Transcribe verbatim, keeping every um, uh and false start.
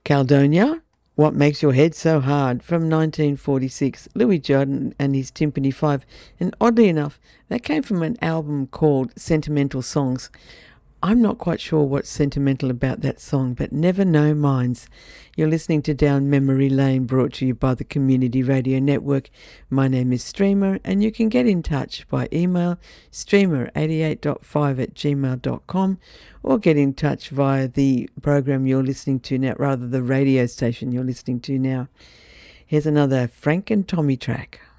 Caledonia, What Makes Your Head So Hard, from nineteen forty-six, Louis Jordan and his Timpani Five. And oddly enough, that came from an album called Sentimental Songs. I'm not quite sure what's sentimental about that song, but never know minds. You're listening to Down Memory Lane, brought to you by the Community Radio Network. My name is Streamer, and you can get in touch by email streamer eighty-eight point five at gmail dot com, or get in touch via the program you're listening to now, rather the radio station you're listening to now. Here's another Frank and Tommy track.